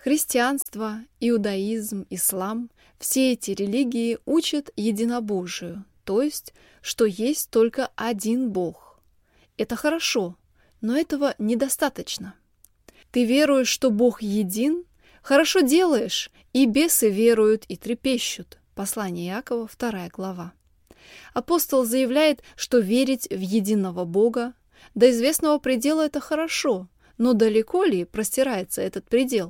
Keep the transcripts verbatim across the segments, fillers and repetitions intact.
Христианство, иудаизм, ислам– все эти религии учат единобожию, то есть, что есть только один Бог. Это хорошо, но этого недостаточно. Ты веруешь, что Бог един? Хорошо делаешь, и бесы веруют и трепещут. Послание Иакова, вторая глава. Апостол заявляет, что верить в единого Бога до известного предела – это хорошо, но далеко ли простирается этот предел?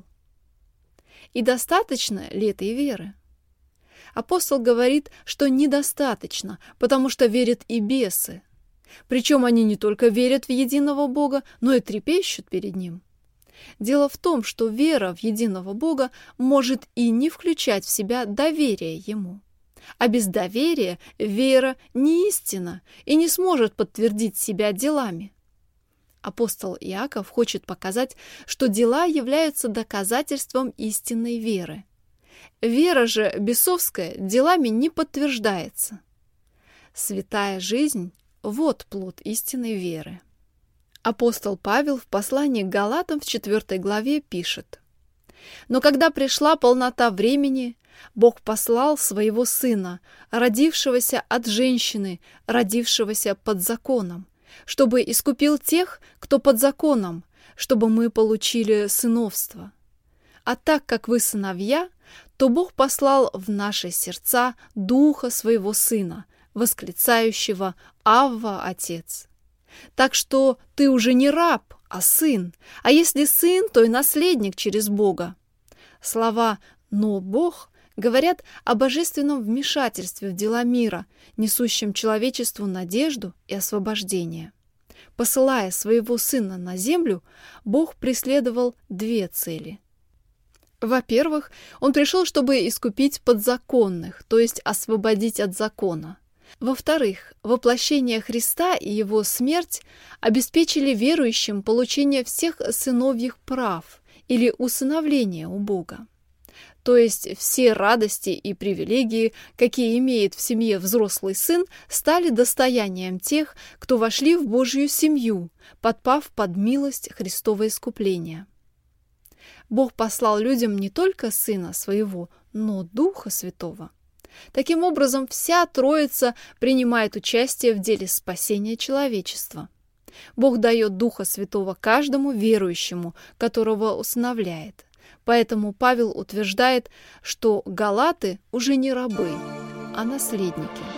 И достаточно ли этой веры? Апостол говорит, что недостаточно, потому что верят и бесы. Причем они не только верят в единого Бога, но и трепещут перед Ним. Дело в том, что вера в единого Бога может и не включать в себя доверие Ему. А без доверия вера не истина и не сможет подтвердить себя делами. Апостол Иаков хочет показать, что дела являются доказательством истинной веры. Вера же бесовская делами не подтверждается. Святая жизнь – вот плод истинной веры. Апостол Павел в послании к Галатам в четвёртой главе пишет: «Но когда пришла полнота времени, Бог послал Своего Сына, родившегося от женщины, родившегося под законом, чтобы искупил тех, кто под законом, чтобы мы получили сыновство. А так как вы сыновья, то Бог послал в наши сердца Духа Своего Сына, восклицающего «Авва, Отец». Так что ты уже не раб, а сын, а если сын, то и наследник через Бога». Слова «но Бог» говорят о божественном вмешательстве в дела мира, несущем человечеству надежду и освобождение. Посылая своего Сына на землю, Бог преследовал две цели. Во-первых, Он пришел, чтобы искупить подзаконных, то есть освободить от закона. Во-вторых, воплощение Христа и Его смерть обеспечили верующим получение всех сыновьих прав или усыновления у Бога. То есть все радости и привилегии, какие имеет в семье взрослый сын, стали достоянием тех, кто вошли в Божью семью, подпав под милость Христова искупления. Бог послал людям не только Сына Своего, но Духа Святого. Таким образом, вся Троица принимает участие в деле спасения человечества. Бог дает Духа Святого каждому верующему, которого усыновляет. Поэтому Павел утверждает, что галаты уже не рабы, а наследники.